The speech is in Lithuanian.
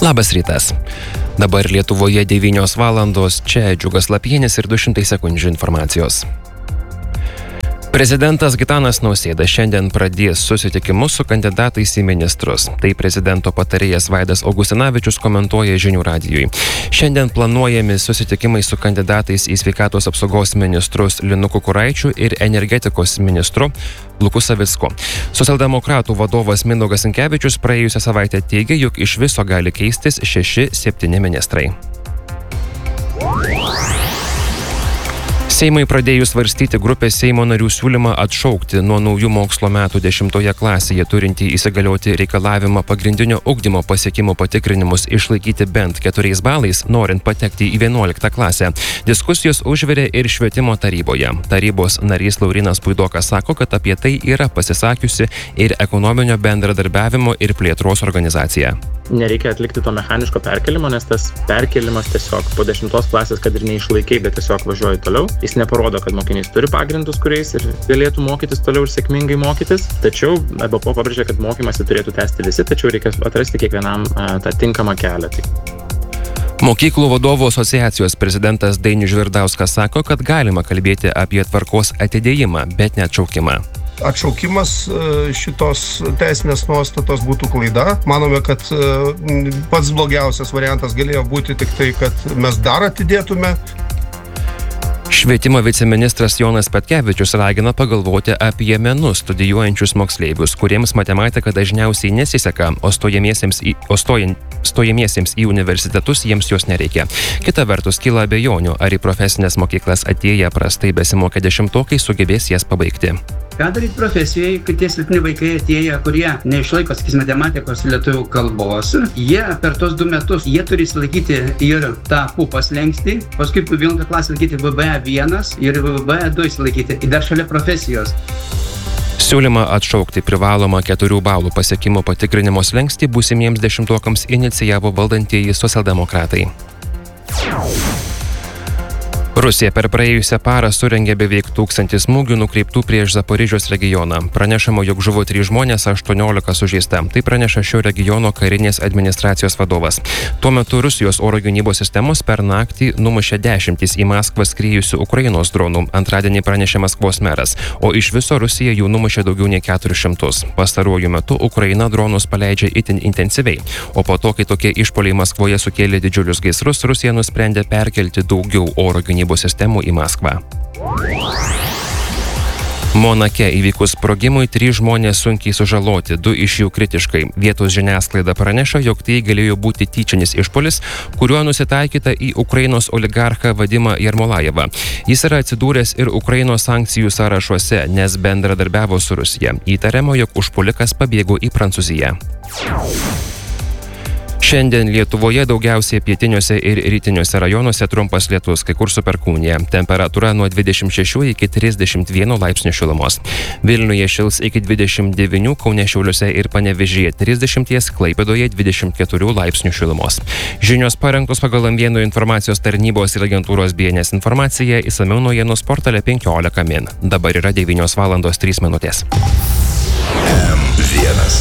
Labas rytas. Dabar Lietuvoje 9 valandos, čia Džiugas Lapienis ir 200 sekundžių informacijos. Prezidentas Gitanas Nausėda šiandien pradės susitikimus su kandidatais į ministrus. Tai prezidento patarėjas Vaidas Augustinavičius komentuoja Žinių radijui. Šiandien planuojami susitikimai su kandidatais į sveikatos apsaugos ministrus Linu Kukuraičiu ir energetikos ministru Luku Savicku. Socialdemokratų vadovas Mindaugas Sinkevičius praėjusią savaitę teigė, jog iš viso gali keistis 6-7 ministrai. Seimui pradėjus svarstyti grupės Seimo narių siūlymą atšaukti nuo naujų mokslo metų 10 klasėje turintį įsigalioti reikalavimą pagrindinio ugdymo pasiekimų patikrinimus išlaikyti bent 4 balais, norint patekti į 11 klasę. Diskusijos užvirė ir švietimo taryboje. Tarybos narys Laurynas Puidokas sako, kad apie tai yra pasisakiusi ir ekonominio bendradarbiavimo ir plėtros organizacija. Nereikia atlikti to mechaniško perkelimo, nes tas perkelimas tiesiog po 10 klasės, kad ir neišlaikai, bet tiesiog važiuoji toliau. Jis neparodo, kad mokinys turi pagrindus, kuriais ir galėtų mokytis toliau ir sėkmingai mokytis. Tačiau EBPO pabrėžia, kad mokymasi turėtų tęsti visi, tačiau reikia atrasti kiekvienam tą tinkamą kelią. Mokyklų vadovų asociacijos prezidentas Dainius Žvirdauskas sako, kad galima kalbėti apie tvarkos atidėjimą, bet ne atšaukimą. Atšaukimas šitos teisinės nuostatos būtų klaida. Manome, kad pats blogiausias variantas galėjo būti tik tai, kad mes dar atidėtume. Švietimo viceministras Jonas Petkevičius ragina pagalvoti apie menus studijuojančius moksleivius, kuriems matematika dažniausiai nesiseka, o stojamiesiems į universitetus jiems jos nereikia. Kita vertus, kyla abejonių, ar į profesinės mokyklas atėję prastai besimokę 10-okai sugebės jas pabaigti. Ką daryti profesijai, kai tie silpni vaikai atėję, kurie neišlaiko, sakys, matematikos lietuvių kalbos, jie per tos 2 metus, jie turi išlaikyti ir tą pupas slenkstį, paskui 11 klasę laikyti VBE1 ir VBE2 išlaikyti, ir dar šalia profesijos. Siūlymą atšaukti privalomą 4 balų pasiekimo patikrinimo slenkstį būsimiems 10-okams inicijavo valdantieji socialdemokratai. Rusija per praėjusią parą surengė beveik 1000 smūgių nukreiptų prieš Zaporižės regioną. Pranešama, jog žuvo 3 žmonės, 18 sužeista. Tai praneša šio regiono karinės administracijos vadovas. Tuo metu Rusijos oro gynybos sistemos per naktį numušė 10 į Maskvą skriejusių Ukrainos dronų. Antradienį pranešė Maskvos meras, o iš viso Rusija jų numušė daugiau nei 400. Pastaruoju metu Ukraina dronus paleidžia itin intensyviai, o po to, kai tokie išpuoliai Maskvoje sukėlė didžiulius gaisrus, Rusija nusprendė perkelti daugiau oro gynybos sistemų į Maskvą. Monake įvykus sprogimui 3 žmonės sunkiai sužaloti, 2 iš jų kritiškai. Vietos žiniasklaida praneša, jog tai galėjo būti tyčinis išpuolis, kuriuo nusitaikyta į Ukrainos oligarchą Vadimą Jarmolajevą. Jis yra atsidūręs ir Ukrainos sankcijų sąrašuose, nes bendradarbiavo su Rusija. Įtariama, jog užpuolikas pabėgo į Prancūziją. Šiandien Lietuvoje daugiausiai pietiniuose ir rytiniuose rajonuose trumpas lietus, kai kur su perkūnija. Temperatūra nuo 26 iki 31 laipsnių šilumos. Vilniuje šils iki 29, Kaune, Šiauliuose ir Panevėžyje 30, Klaipėdoje 24 laipsnių šilumos. Žinios parengtos pagal M1 informacijos tarnybos ir agentūros BNS informaciją, išsamiau naujienų portale 15 min. Dabar yra 9 valandos 3 minutės.